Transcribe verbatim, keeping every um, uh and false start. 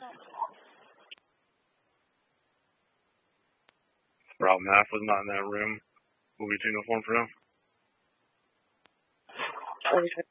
Rob Math was not in that room. Will be uniform for now.